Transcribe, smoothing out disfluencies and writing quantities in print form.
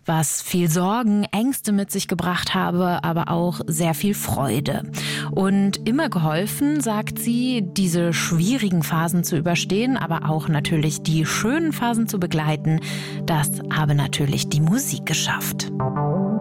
was viel Sorgen, Ängste mit sich gebracht habe, aber auch sehr viel Freude. Und immer geholfen, sagt sie, diese schwierigen Phasen zu überstehen, aber auch natürlich die schönen Phasen zu begleiten. Das habe natürlich die Musik geschafft.